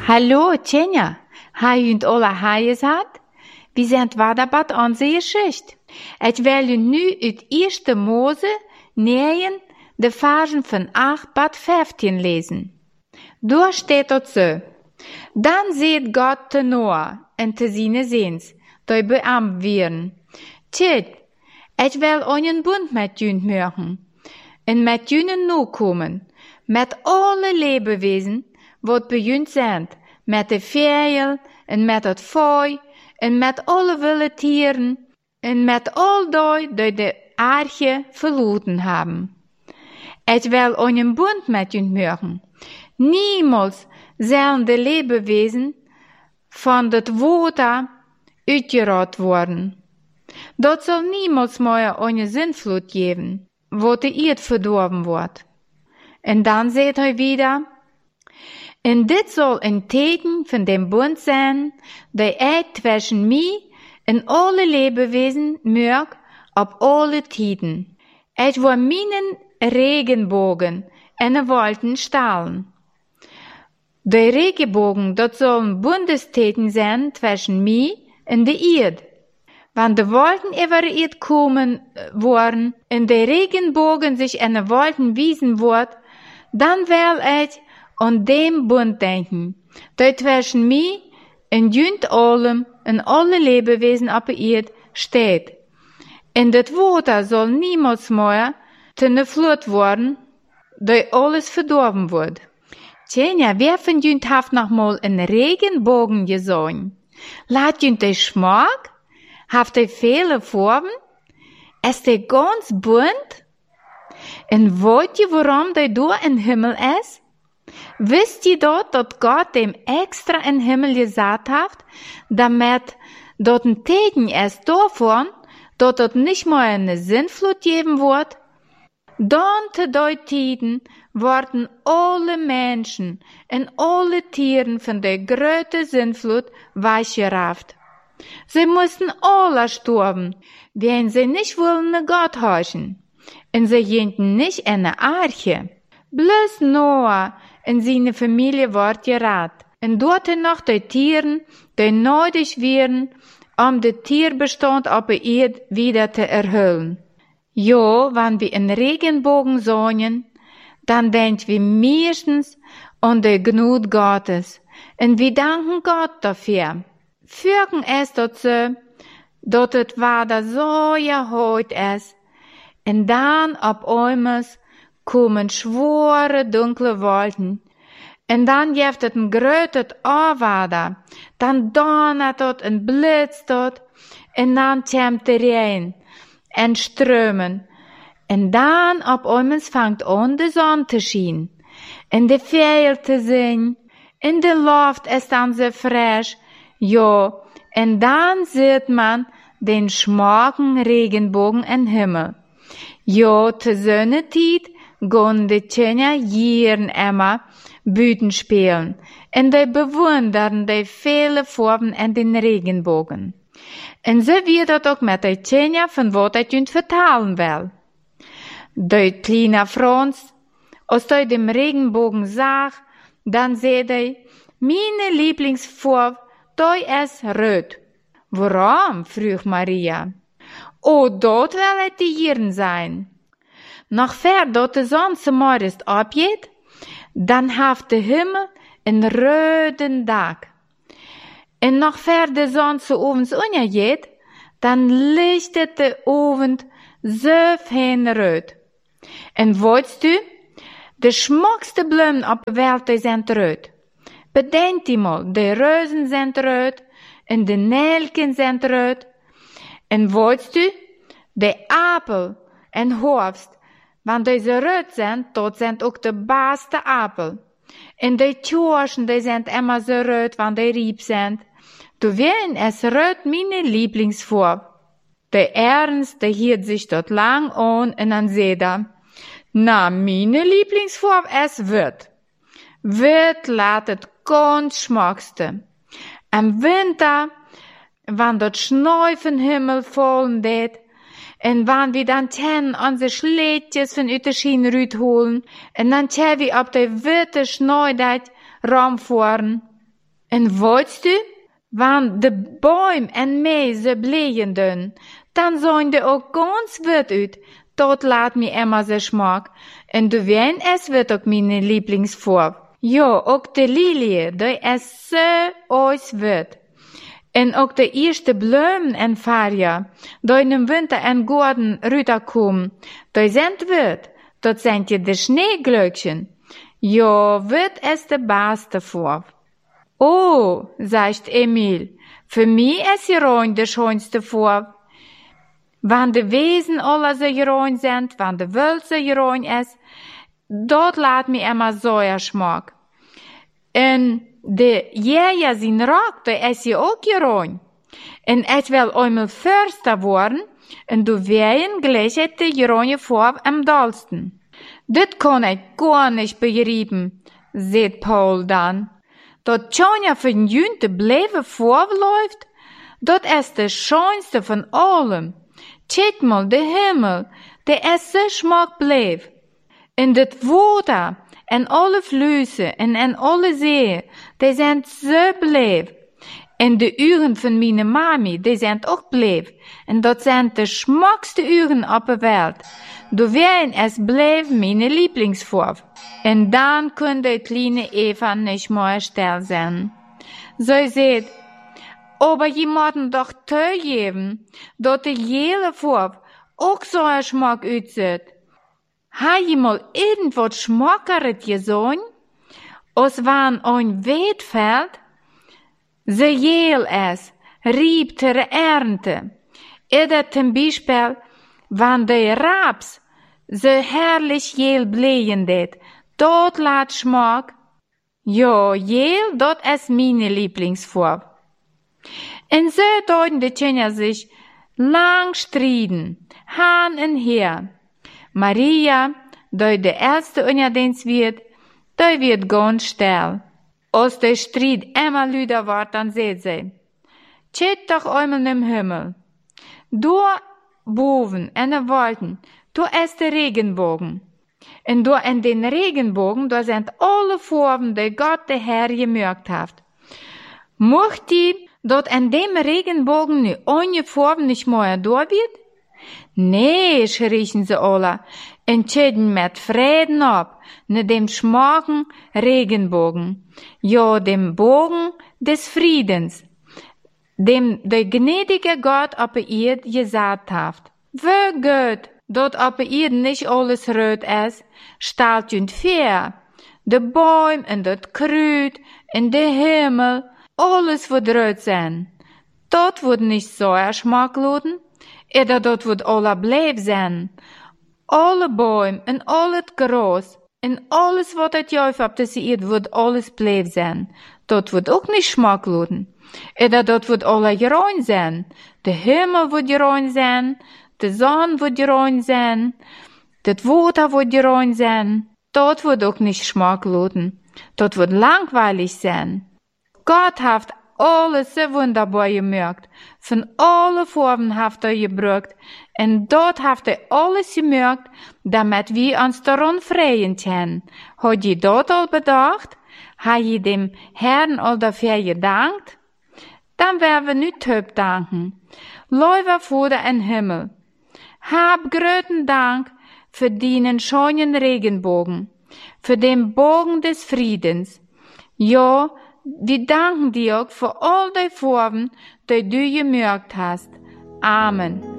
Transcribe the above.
Hallo, Tjenja. Har ju inte alla hejat? Vi zijn wadabat onze geschicht. Ik wil je nu uit Eerste Mose 9, de versen van 8 tot 15 lezen. Daar steht dat zo. Dan zeet God te Noah en te zijn ziens, die beamt werden. Tjit, ik wil een bund met jullie maken. En met jullie nu komen. Met alle levenwezen, wat bij jullie zijn. Met de vijl, en met het vee, en met alle wilde dieren, en met al die de aarde verloren hebben. Ik wil een bund met jullie maken. Niemals zullen de levenwezen van het water uitgerold worden. Dat zal niemals meer een zinvloed geven, wat de eerd verdorven wordt. En dan zegt hij weer, en dit zal een teken van den bund zijn, die ik tussen mij en alle levenwezen maak op alle tijden. Ik wil mijn regenbogen en de wolken stalen. De regenbogen, dat zullen bundesteken zijn tussen mij en de eerd. Want de wolken over de eerd komen worden en de regenbogen zich in de wolken wijzen wordt, dan wil ik aan dem bund denken, dat tussen mij en junt allem en alle levenwezen op de eerd steht. En dat water zal niemals meer ten vloed worden, dat alles verdorven wordt. Tjenja, wer van junt heeft nog mal een regenbogen gezien? Laat junt de smaak? Heeft hij vele vormen? Is hij ganz bunt? En weet je waarom hij door in himmel is? Wist je dat God hem extra in himmel gezet heeft, damit dat een teken is daarvan, dat het niet meer een zinvloed geven wordt? Dan te die tijden worden alle mensen en alle dieren van de grote zinvloed weggeraft. Ze moesten alle sterven, wenn ze niet willen naar God huizen. En ze gingen niet in de aarde. Bloos Noah en zijn familie wordt gered. En dort nog de dieren die nodig waren om de tierbestand op de eerd weer te erhullen. Ja, wanneer we een regenbogen zongen, dan denken we meestens aan de genade Gottes. En we danken God dafür. Vürgen is dat zo, dat het water zo gehoord is. En dan op einmal komen schwere dunkle wolken. En dan geeft het een grote aanwaarder. Dan donnert het en blitst het. En dan komt de regen en stromen. En dan op einmal vangt aan de zon te schijnen. En de vogel te zingen. En de lucht is dan zo frisch. Ja, en dan ziet man den schmaken regenbogen en himmel. Ja, te zonnetijd gaan de Tjenja jaren immer buiten spelen. En die bewonderen de vele vormen en den regenbogen. En zo wird dat ook met de Tjenja van wat ik jullie vertalen wil. De kleine Frans, als hij den regenbogen zag, dan zei hij, mijn lieblingsvorm, die is rood. Waarom? Vroeg Maria. Oh, dat wil het de jaren zijn. Nog ver dat de zon se morgens opgeet, dan heeft de hemel een rode dak. En nog ver de zon se ovens ondergeet, dan ligt het de ovend zo fijn rood. En weet u, de schmokste bloemen op de wereld zijn rood. Bedenk die mal, de rozen zijn rood, en de nelken zijn rood. En weet u, de appel en hoofd, want deze rood zijn, dat zijn ook de beste appel. En de tjoorsen, die zijn immer zo rood, want die riep zijn. Toen is rood mijn lieblingsvorm. De Ernst, die hield zich tot lang aan en dan zei hij, na, mijn lieblingsvorm is wit. Wit laat het ganz schmackste. Im winter, wann dort Schnee von Himmel fallen deed, en wann wir dann ten onze Schleetjes van uit de Schienrüt holen, en dan tja wir op de witte Schnee dat rumfahren. En weißt du, wann de Bäum en mij ze bleien dun, dan zijn de ook ganz wit uit. Dat laat me immer ze smaak. En de wijn es wird ook mijn Lieblingsfarbe. Ja, ook de lilie, die is zo ois wit. En ook de eerste bloemen en varia, die in de winter en garten ruiterkomen, die zijn wit. Dat zijn je de sneeuwglöckchen. Ja, wit is de beste farbe. Oh, sagt Emil, für mich ist Jeroen de schönste Farbe. Wann de Wesen alle so Jeroen sind, wann de Wölze Jeroen ist, dort laat mir immer so Schmack. En de Jäger sin Rock, de is je ook Jeroen. En ich will einmal Förster worden, en du wären gleich de Jeroen Farbe am dollsten. Dit kann ich gar nicht begreifen, sagt Paul dann. Dat Tjanja van Jünte blijven voorläuft, dat is de schönste van allem. Kijk mal, de Himmel, der is so schmack bleef. En dat water, en alle Flüsse, en alle Zeeën, die zijn zo bleef. En de uren van mijn mami, die zijn ook bleef. En dat zijn de schmackste uren op de wereld. De wijn is bleef mijn Lieblingsfarbe. En dan kon de kleine Eva nicht mehr still sein. Zij zei, aber je moet doch toegeven, dat de hele Farbe ook zo'n smaak uitzet. Ha je mal irgendwas schmackeres gesehen? Als wann ein Weitfeld so gel ist, rieb ter Ernte. Oder zum Beispiel, wann der Raps so herrlich gel bleien det, dort laat Schmack. Ja, gel, dort ist meine Lieblingsfarbe. Und so deuten die Kinder sich lang striden, han und her. Maria, die de erste Unterdienst wird ganz still. Als der Streit immer lüder wird, dann sagt sie, Tschät doch einmal im Himmel. Da boven in den Wolken, da ist der Regenbogen. Und da in den Regenbogen, da sind alle Farben, die Gott der Herr gemacht hat. Mocht die, dort in dem Regenbogen nu eine Farbe nicht mehr da wird? Nee, schrien sie alle, entschieden mit Frieden ab, ne dem schmaken Regenbogen, ja dem Bogen des Friedens, dem der gnädige Gott auf der Erde gesagt hat. Wie gut, dort auf der Erde nicht alles rot ist, stellt und fair, de Bäume und das Krüt und der Himmel, alles wird rot sein. Dort wird nicht so erschmackloden, oder dort wird alle bleib sein. Alle Bäume und alles Gras und alles, was das Jäuf auf der Erde wird alles bleib sein. Dort wird auch nicht schmackloden. Oder dort wird alle gerein sein. Der Himmel wird gerein sein, die Sonne wird gerein sein, das Wasser wird gerein sein. Dort wird auch nicht schmackloden. Dort wird langweilig sein. Gott hat alles so wunderbar gemacht. Von alle Farben hat gebraucht. Und dort hat alles gemacht, damit wir uns daran freuen können. Hat je dort al bedacht? Hat je dem Herrn al dafür gedankt? Dann werden wir nicht höp danken. Lieber Vater im Himmel, hab gröten Dank für den schönen Regenbogen, für den Bogen des Friedens. Ja, wir danken dir auch für all die Farben, die du gemacht hast. Amen.